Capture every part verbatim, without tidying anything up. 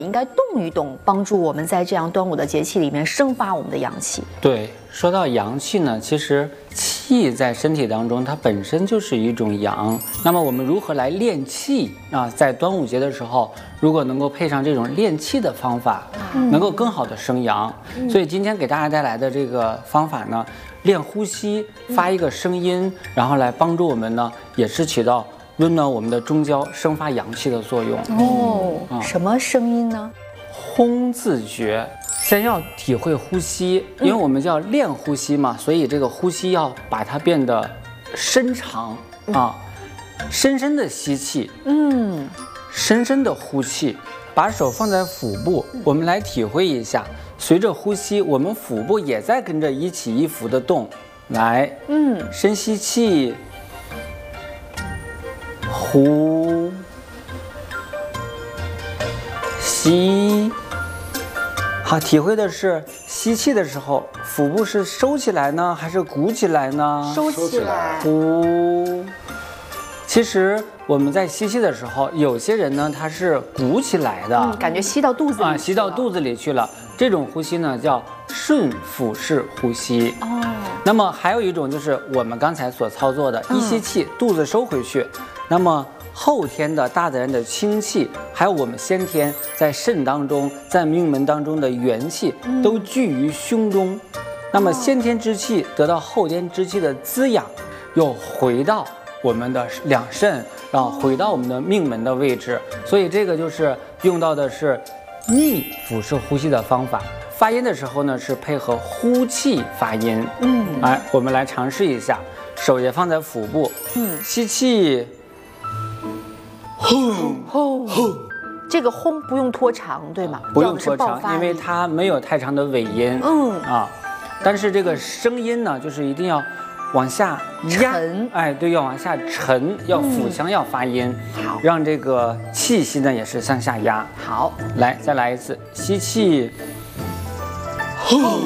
应该动一动，帮助我们在这样端午的节气里面生发我们的阳气。 对，说到阳气呢，其实气在身体当中，它本身就是一种阳。那么我们如何来练气啊？在端午节的时候，如果能够配上这种练气的方法，嗯、能够更好的生阳。嗯、所以今天给大家带来的这个方法呢，练呼吸，发一个声音，嗯、然后来帮助我们呢，也是起到温暖我们的中焦、生发阳气的作用。 哦，嗯、什么声音呢？ 轰自觉。先要体会呼吸，因为我们叫练呼吸嘛，所以这个呼吸要把它变得深长啊，深深的吸气，嗯，深深的呼气，把手放在腹部，我们来体会一下，随着呼吸，我们腹部也在跟着一起一伏的动，来，嗯，深吸气，呼，吸。好，体会的是吸气的时候，腹部是收起来呢，还是鼓起来呢？ 收起来。 鼓。其实我们在吸气的时候，有些人呢他是鼓起来的， 嗯、感觉吸到肚子里啊，吸到肚子里去了。这种呼吸呢叫顺腹式呼吸。哦。那么还有一种就是我们刚才所操作的，一吸气，嗯、肚子收回去。那么后天的大自然的清气，还有我们先天在肾当中、在命门当中的元气，都聚于胸中。嗯、那么先天之气得到后天之气的滋养，又回到我们的两肾，然后回到我们的命门的位置。所以这个就是用到的是逆腹式呼吸的方法。发音的时候呢，是配合呼气发音。嗯，哎，我们来尝试一下，手也放在腹部。嗯，吸气。 轰轰轰，这个轰不用拖长，对吗？ 不用拖长，因为它没有太长的尾音。嗯啊，但是这个声音呢，就是一定要往下压，哎，对，要往下沉，要腹腔要发音，好、嗯，让这个气息呢也是向下压。 好， 来，再来一次，吸气，轰，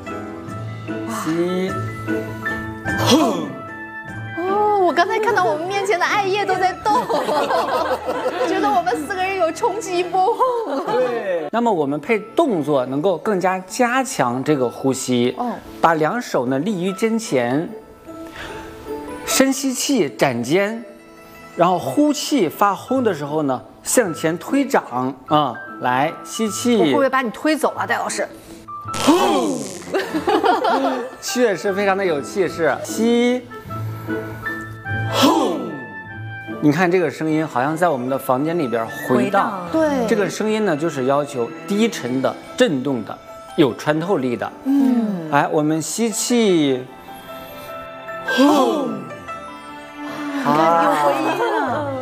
吸，轰。 我刚才看到我们面前的艾叶都在动，觉得我们四个人有冲击波。 对，那么我们配动作能够更加加强这个呼吸。哦，把两手呢立于肩前，深吸气展肩，然后呼气发轰的时候呢向前推掌啊、嗯，来吸气。 我会不会把你推走啊，戴老师？ 轰，确实非常的有气势。吸。轰！你看这个声音好像在我们的房间里边回荡。 对， 这个声音呢，就是要求低沉的、震动的、有穿透力的。嗯，来，我们吸气，轰！ 啊，有回音了。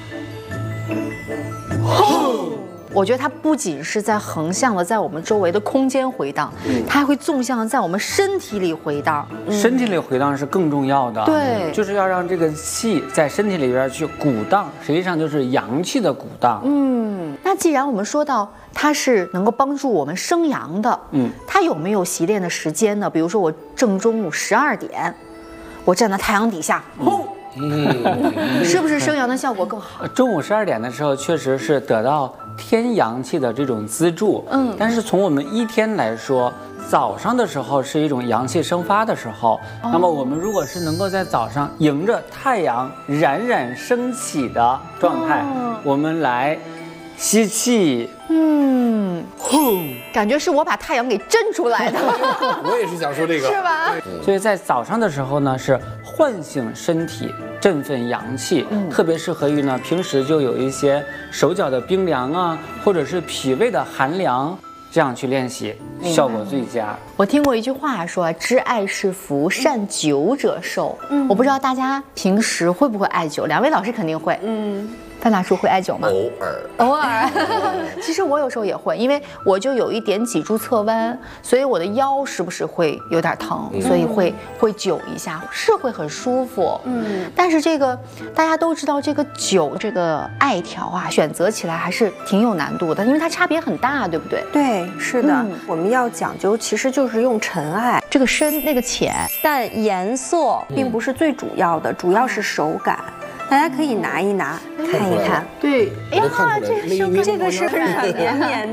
轰！我觉得它不仅是在横向的在我们周围的空间回荡，嗯、它还会纵向的在我们身体里回荡。 嗯、身体里回荡是更重要的， 对， 就是要让这个气在身体里边去鼓荡，实际上就是阳气的鼓荡。 嗯，那既然我们说到它是能够帮助我们生阳的，嗯，它有没有习练的时间呢？比如说我正中午十二点，我站在太阳底下，轰、嗯，是不是生阳的效果更好？ 中午十二点的时候，确实是得到天阳气的这种资助，嗯，但是从我们一天来说，早上的时候是一种阳气生发的时候，哦、那么我们如果是能够在早上迎着太阳冉冉升起的状态，哦、我们来吸气，嗯， 轰，感觉是我把太阳给震出来的。 我也是想说这个， 是吧？ 所以在早上的时候呢，是唤醒身体，振奋阳气，嗯、特别适合于呢平时就有一些手脚的冰凉啊，或者是脾胃的寒凉，这样去练习，效果最佳。 我听过一句话说，知艾是福，善酒者寿。嗯，我不知道大家平时会不会艾灸，两位老师肯定会。嗯。范大叔会艾灸吗？ 偶尔， 偶尔。其实我有时候也会，因为我就有一点脊柱侧弯，所以我的腰时不时会有点疼，嗯、所以会会灸一下，是会很舒服。嗯，但是这个大家都知道，这个灸这个艾条啊，选择起来还是挺有难度的，因为它差别很大，对不对？ 对，是的，嗯、我们要讲究，其实就是用陈艾， 这个深那个浅， 但颜色并不是最主要的，主要是手感。 大家可以拿一拿看一看。 对，哎呀，这我都看出来那一这是捏这个是软绵绵